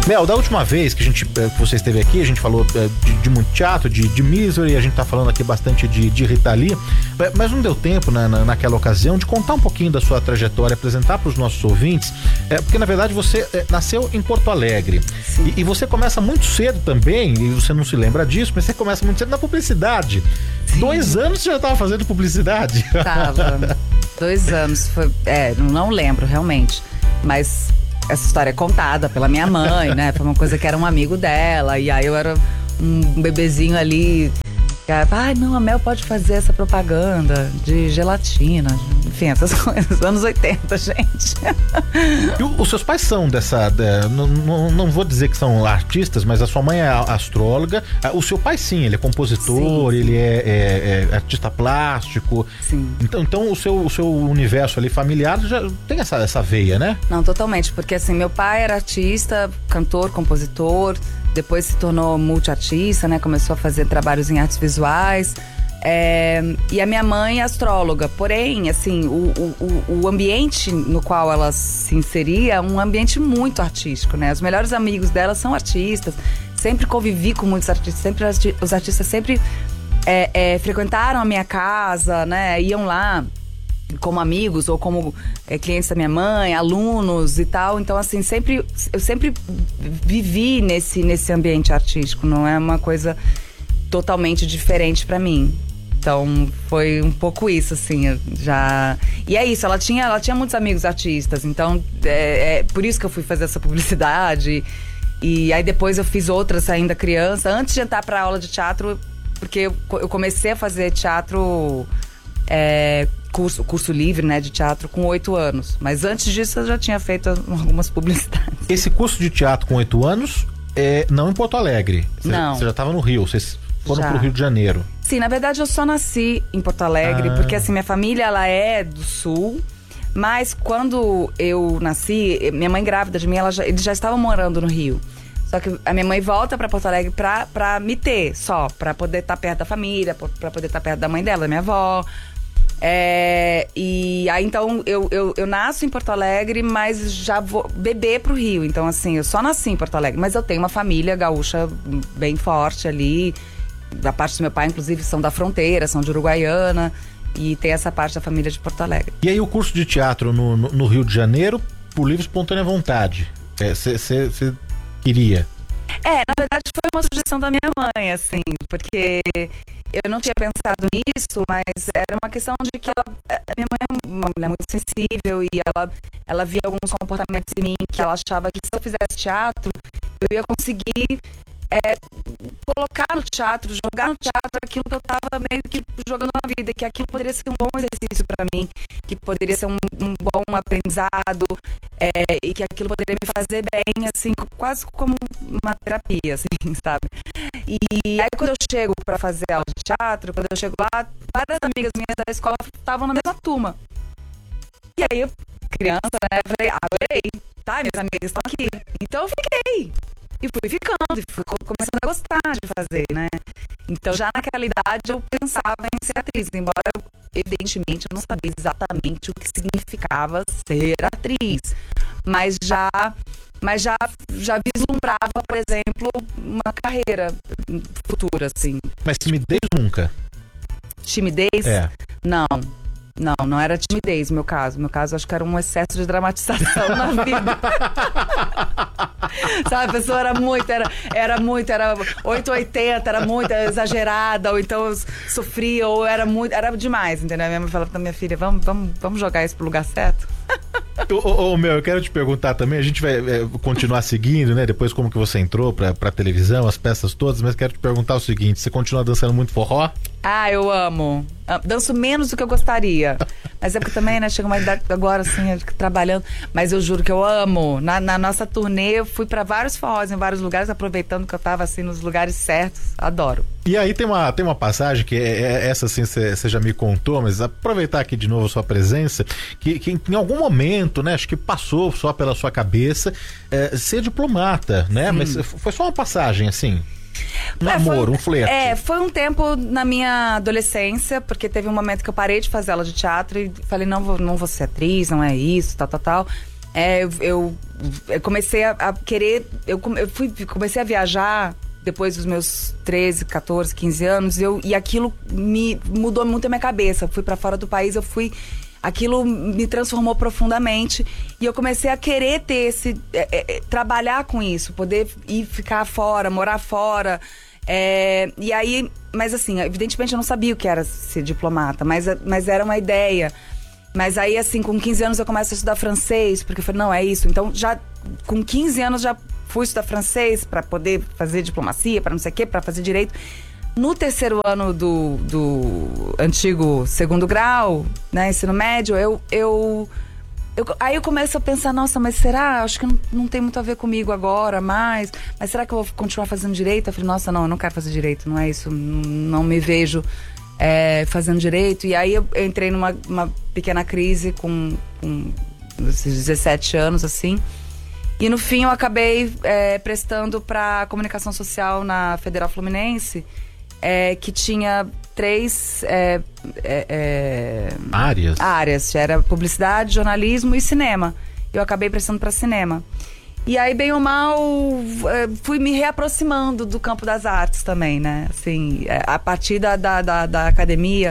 Mel, da última vez que você esteve aqui, a gente falou de muito teatro, de Misery, a gente tá falando aqui bastante de Rita Lee, mas não deu tempo naquela ocasião de contar um pouquinho da sua trajetória, apresentar para os nossos ouvintes, porque na verdade você nasceu em Porto Alegre e você começa muito cedo também, e você não se lembra disso, mas você começa muito cedo na publicidade. Sim. 2 anos você já estava fazendo publicidade? Tava. 2 anos, não lembro realmente, mas essa história é contada pela minha mãe, né? Foi uma coisa que era um amigo dela, e aí eu era um bebezinho ali. Não, a Mel pode fazer essa propaganda de gelatina, enfim, essas coisas, anos 80, gente. E os seus pais são não vou dizer que são artistas, mas a sua mãe é astróloga, o seu pai sim, ele é compositor, sim. Ele é artista plástico. Sim. Então o seu universo ali familiar já tem essa veia, né? Não, totalmente, porque assim, meu pai era artista, cantor, compositor, depois se tornou multiartista, né? Começou a fazer trabalhos em artes visuais. E a minha mãe é astróloga. Porém, assim, o ambiente no qual ela se inseria é um ambiente muito artístico, né? Os melhores amigos dela são artistas. Sempre convivi com muitos artistas. Os artistas sempre frequentaram a minha casa, né? Iam lá como amigos ou como clientes da minha mãe, alunos e tal. Então, assim, eu sempre vivi nesse ambiente artístico. Não é uma coisa totalmente diferente pra mim. Então, foi um pouco isso, assim, já... E é isso, ela tinha muitos amigos artistas. Então, por isso que eu fui fazer essa publicidade. E aí depois eu fiz outras ainda criança. Antes de entrar pra aula de teatro, porque eu comecei a fazer teatro... curso livre, né, de teatro com 8 anos. Mas antes disso eu já tinha feito algumas publicidades. Esse curso de teatro com 8 anos não em Porto Alegre. Não. Você já estava no Rio, vocês foram pro Rio de Janeiro. Sim, na verdade eu só nasci em Porto Alegre, porque assim, minha família ela é do Sul, mas quando eu nasci, minha mãe grávida de mim, eles já estavam morando no Rio. Só que a minha mãe volta pra Porto Alegre pra me ter, só, pra poder estar perto da família, pra poder estar perto da mãe dela, da minha avó. E aí então eu nasço em Porto Alegre, mas já vou beber pro Rio. Então assim, eu só nasci em Porto Alegre, mas eu tenho uma família gaúcha bem forte ali. Da parte do meu pai, inclusive, são da fronteira, são de Uruguaiana. E tem essa parte da família de Porto Alegre. E aí o curso de teatro no Rio de Janeiro, por livre e espontânea vontade, você queria? Na verdade foi uma sugestão da minha mãe, assim, porque eu não tinha pensado nisso, mas era uma questão de que a minha mãe é uma mulher muito sensível e ela via alguns comportamentos em mim que ela achava que se eu fizesse teatro, eu ia conseguir colocar no teatro, jogar no teatro aquilo que eu tava meio que jogando na vida, que aquilo poderia ser um bom exercício pra mim, que poderia ser um bom aprendizado, e que aquilo poderia me fazer bem, assim, quase como uma terapia, assim, sabe? E aí quando eu chego pra fazer aula de teatro, quando eu chego lá, várias amigas minhas da escola estavam na mesma turma. E aí eu, criança, né, eu falei, adorei, tá, minhas amigas estão aqui. Então eu fiquei. E fui ficando, e fui começando a gostar de fazer, né? Então já naquela idade eu pensava em ser atriz, embora evidentemente eu não sabia exatamente o que significava ser atriz. Mas já vislumbrava, por exemplo, uma carreira futura, assim. Mas timidez nunca? Timidez? Não era timidez, meu caso. Meu caso, acho que era um excesso de dramatização na vida. Sabe, a pessoa era 880, era muito exagerada, ou então sofria, ou era demais, entendeu? A minha mãe falava pra minha filha, vamos jogar isso pro lugar certo? Mel, eu quero te perguntar também, a gente vai continuar seguindo, né, depois como que você entrou pra televisão, as peças todas, mas quero te perguntar o seguinte, você continua dançando muito forró? Eu amo. Danço menos do que eu gostaria. Mas é porque também, né, chega uma idade agora, assim, trabalhando. Mas eu juro que eu amo. Na nossa turnê, eu fui pra vários forrós em vários lugares, aproveitando que eu tava, assim, nos lugares certos. Adoro. E aí tem uma passagem que essa, assim, você já me contou, mas aproveitar aqui de novo a sua presença, que em algum momento, né, acho que passou só pela sua cabeça ser diplomata, né? Sim. Mas foi só uma passagem, assim... Um namoro, um flerte. Foi um tempo na minha adolescência, porque teve um momento que eu parei de fazer aula de teatro e falei, não vou ser atriz, não é isso, tal. Eu comecei a querer... comecei a viajar depois dos meus 13, 14, 15 anos. E aquilo me mudou muito a minha cabeça. Eu fui pra fora do país, aquilo me transformou profundamente. E eu comecei a querer ter trabalhar com isso. Poder ir ficar fora, morar fora. E aí... Mas assim, evidentemente eu não sabia o que era ser diplomata. Mas era uma ideia. Mas aí, assim, com 15 anos eu começo a estudar francês, porque eu falei, não, é isso. Então, já com 15 anos já fui estudar francês para poder fazer diplomacia, para não sei o quê, para fazer direito. No terceiro ano do antigo segundo grau, né, ensino médio, aí eu começo a pensar, nossa, mas será? Acho que não tem muito a ver comigo agora mais. Mas será que eu vou continuar fazendo direito? Eu falei, nossa, não, eu não quero fazer direito, não é isso, não me vejo... fazendo direito. E aí eu entrei numa pequena crise com esses 17 anos, assim. E no fim eu acabei prestando para comunicação social na Federal Fluminense, que tinha 3 áreas. Era publicidade, jornalismo e cinema. Eu acabei prestando para cinema. E aí, bem ou mal, fui me reaproximando do campo das artes também, né? Assim, a partir da academia.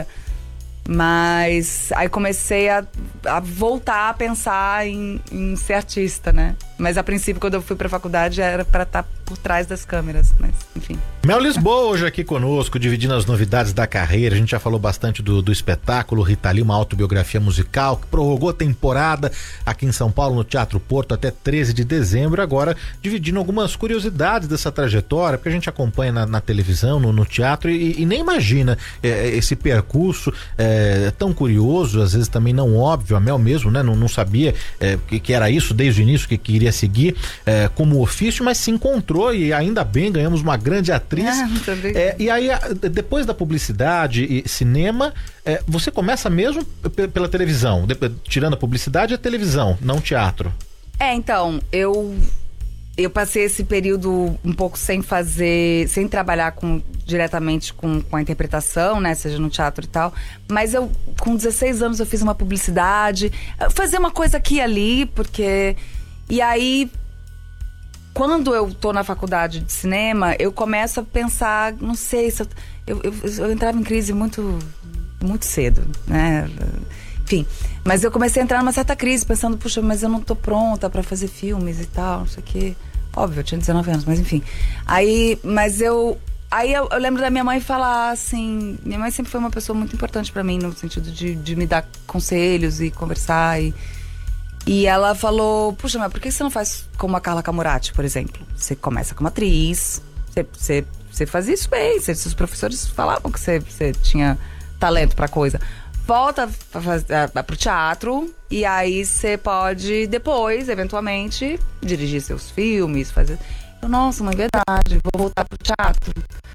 Mas aí comecei a voltar a pensar em ser artista, né? Mas a princípio, quando eu fui pra faculdade, era pra estar por trás das câmeras, mas enfim. Mel Lisboa hoje aqui conosco, dividindo as novidades da carreira. A gente já falou bastante do espetáculo Rita Lee, uma autobiografia musical que prorrogou a temporada aqui em São Paulo, no Teatro Porto, até 13 de dezembro. Agora, dividindo algumas curiosidades dessa trajetória, porque a gente acompanha na televisão, no teatro, e nem imagina esse percurso tão curioso, às vezes também não óbvio. A Mel mesmo, né, não sabia que era isso desde o início, que queria seguir como ofício, mas se encontrou e ainda bem, ganhamos uma grande atriz. E aí, depois da publicidade e cinema, você começa mesmo pela televisão, tirando a publicidade, a televisão, não teatro. Então, eu passei esse período um pouco sem trabalhar diretamente com a interpretação, né, seja no teatro e tal, mas com 16 anos eu fiz uma publicidade, fazer uma coisa aqui e ali, porque... E aí, quando eu tô na faculdade de cinema, eu começo a pensar, não sei, se eu entrava em crise muito, muito cedo, né? Enfim, mas eu comecei a entrar numa certa crise, pensando, puxa, mas eu não tô pronta pra fazer filmes e tal, não sei o quê. Óbvio, eu tinha 19 anos, mas enfim. Aí eu lembro da minha mãe falar assim, minha mãe sempre foi uma pessoa muito importante pra mim, no sentido de me dar conselhos e conversar e ela falou, puxa, mas por que você não faz como a Carla Camurati, por exemplo? Você começa como atriz, você faz isso bem, seus professores falavam que você tinha talento pra coisa. Volta pro teatro e aí você pode depois, eventualmente, dirigir seus filmes, fazer... Nossa, mãe, verdade, vou voltar pro teatro.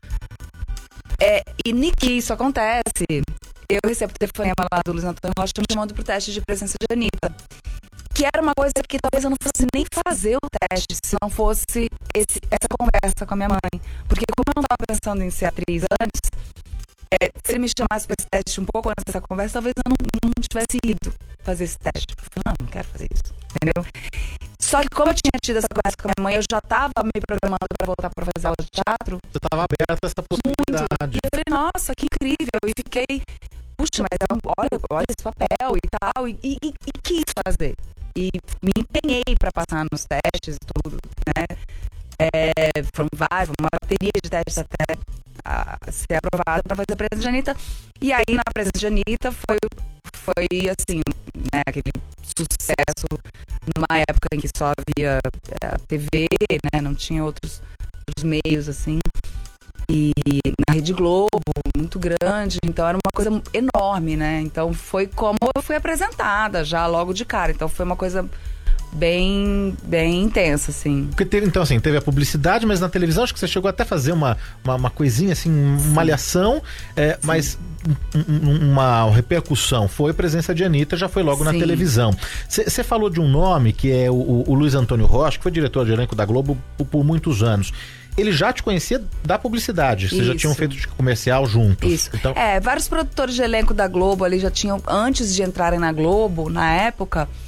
E nem que isso acontece, eu recebo o telefonema lá do Luiz Antônio Rocha me chamando pro teste de presença de Anitta. Que era uma coisa que talvez eu não fosse nem fazer o teste se não fosse essa conversa com a minha mãe. Porque como eu não estava pensando em ser atriz antes, se ele me chamasse para esse teste um pouco antes dessa conversa, talvez eu não tivesse ido fazer esse teste. Eu falei, não quero fazer isso, entendeu? Só que como eu tinha tido essa conversa com a minha mãe, eu já estava me programando para voltar para fazer aula de teatro. Você estava aberta a essa possibilidade. Muito. E eu falei, nossa, que incrível. E fiquei, puxa, mas olha esse papel e tal. E quis fazer. E me empenhei para passar nos testes e tudo, né? Foram uma bateria de testes até ser aprovada para fazer a presença de Anitta. E aí, na presença de Anitta, foi assim, né, aquele sucesso numa época em que só havia TV, né, não tinha outros meios, assim. E na Rede Globo, muito grande, então era uma coisa enorme, né? Então foi como eu fui apresentada já logo de cara, então foi uma coisa bem intensa, assim. Porque teve a publicidade, mas na televisão acho que você chegou até a fazer uma coisinha assim, malhação, mas uma repercussão foi a presença de Anitta, já foi logo na televisão. Você falou de um nome que é o Luiz Antônio Rocha, que foi diretor de elenco da Globo por muitos anos. Ele já te conhecia da publicidade, vocês já tinham feito de comercial juntos. Isso. Então... vários produtores de elenco da Globo ali já tinham, antes de entrarem na Globo, na época,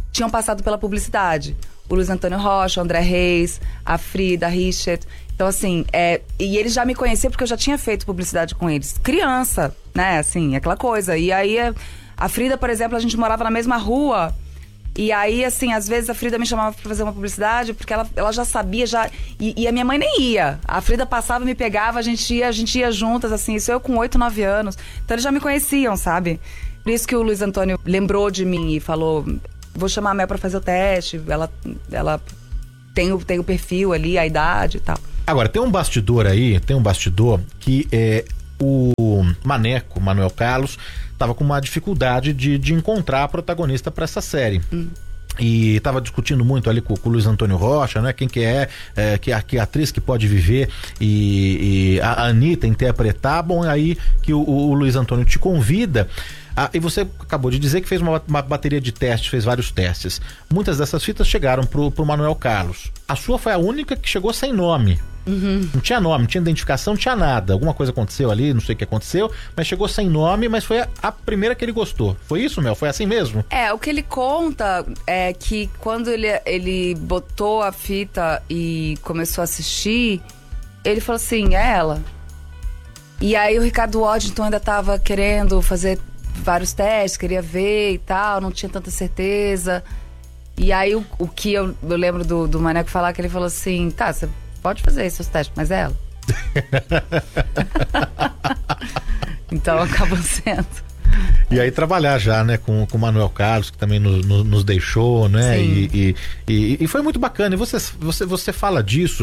tinham passado pela publicidade. O Luiz Antônio Rocha, o André Reis, a Frida, a Richard. Então, assim, e eles já me conheciam porque eu já tinha feito publicidade com eles. Criança, né, assim, aquela coisa. E aí, a Frida, por exemplo, a gente morava na mesma rua. E aí, assim, às vezes a Frida me chamava pra fazer uma publicidade porque ela já sabia, e a minha mãe nem ia. A Frida passava, me pegava, a gente ia juntas, assim, isso eu com 8, 9 anos. Então eles já me conheciam, sabe? Por isso que o Luiz Antônio lembrou de mim e falou, vou chamar a Mel pra fazer o teste, ela tem o perfil ali, a idade e tal. Agora, tem um bastidor que o Maneco, Manuel Carlos, estava com uma dificuldade de encontrar a protagonista para essa série. E estava discutindo muito ali com o Luiz Antônio Rocha, né? Quem que a atriz que pode viver e a Anitta interpretar. Bom, aí que o Luiz Antônio te convida. E você acabou de dizer que fez uma bateria de testes, fez vários testes. Muitas dessas fitas chegaram pro Manuel Carlos. A sua foi a única que chegou sem nome. Não tinha nome, não tinha identificação, não tinha nada. Alguma coisa aconteceu ali, não sei o que aconteceu, mas chegou sem nome, mas foi a primeira que ele gostou. Foi isso, Mel? Foi assim mesmo? O que ele conta é que quando ele botou a fita e começou a assistir, ele falou assim, é ela. E aí o Ricardo Waddington ainda tava querendo fazer vários testes, queria ver e tal, não tinha tanta certeza. E aí o que eu lembro do Maneco falar, que ele falou assim, tá, você pode fazer esses testes, mas é ela. Então acabou sendo. E aí trabalhar já, né, com o Manuel Carlos, que também nos deixou, né? E foi muito bacana. E você fala disso.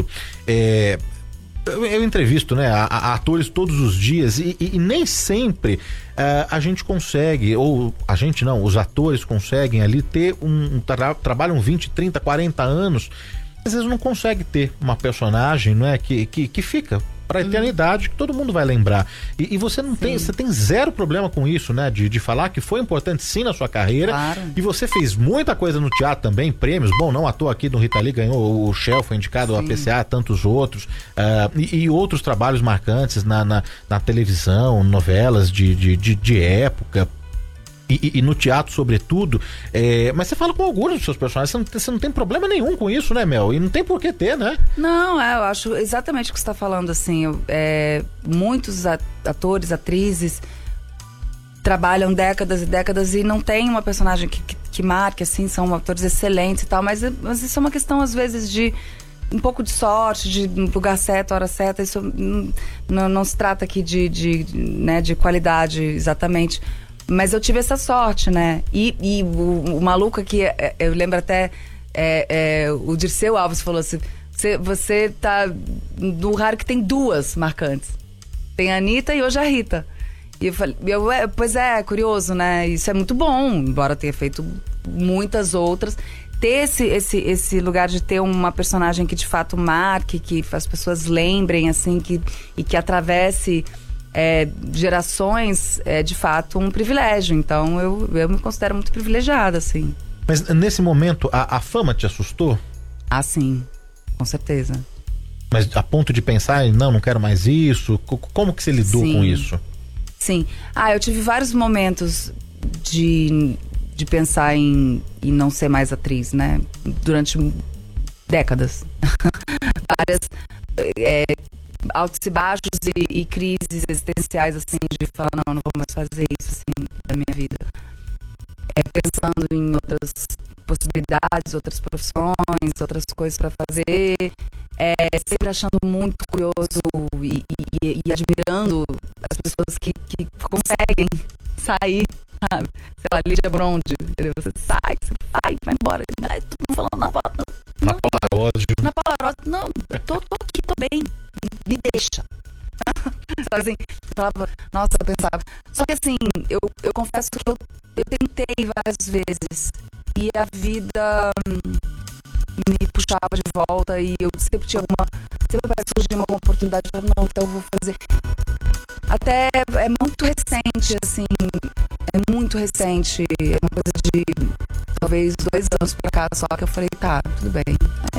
Eu entrevisto, né, atores todos os dias e nem sempre a gente consegue, ou a gente não, os atores conseguem ali ter trabalham 20, 30, 40 anos, às vezes não consegue ter uma personagem, não é, que fica pra eternidade, que todo mundo vai lembrar. E você não tem, você tem zero problema com isso, né? De falar que foi importante sim na sua carreira. Claro. E você fez muita coisa no teatro também, prêmios. Bom, não à toa aqui no Rita Lee ganhou o Shell, foi indicado a PCA, tantos outros. E outros trabalhos marcantes na televisão, novelas de época. E no teatro, sobretudo. Mas você fala com orgulho dos seus personagens, você não tem problema nenhum com isso, né, Mel? E não tem por que ter, né? Não, eu acho exatamente o que você está falando, assim. Muitos atores, atrizes trabalham décadas e décadas e não tem uma personagem que marque, assim, são atores excelentes e tal, mas isso é uma questão, às vezes, de um pouco de sorte, de lugar certo, hora certa. Isso não se trata aqui de qualidade, exatamente. Mas eu tive essa sorte, né? E o maluco aqui, eu lembro até, o Dirceu Alves falou assim, você tá no rádio que tem duas marcantes. Tem a Anitta e hoje a Rita. E eu falei, pois é, curioso, né? Isso é muito bom, embora tenha feito muitas outras. Ter esse lugar de ter uma personagem que de fato marque, que as pessoas lembrem, assim, e que atravesse gerações, de fato um privilégio. Então eu me considero muito privilegiada, assim. Mas nesse momento a fama te assustou? Ah, sim, com certeza. Mas a ponto de pensar, não quero mais isso? Como que você lidou com isso? Sim, eu tive vários momentos de pensar em não ser mais atriz, né? Durante décadas. Várias altos e baixos e crises existenciais, assim, de falar, não vou mais fazer isso, assim, da minha vida. Pensando em outras possibilidades, outras profissões, outras coisas para fazer, sempre achando muito curioso e admirando as pessoas que conseguem sair, sabe? Sei lá, Lídia Bronde, entendeu? Você sai, vai embora. Todo mundo falando na Polaroid, não, tô aqui, tô bem, me deixa. Assim, eu falava, nossa, eu pensava. Só que assim, eu confesso que eu tentei várias vezes e a vida me puxava de volta e eu sempre surgia uma oportunidade, eu falava, não, então eu vou fazer. Até é muito recente, assim, é uma coisa de talvez 2 anos pra cá só que eu falei, tá, tudo bem.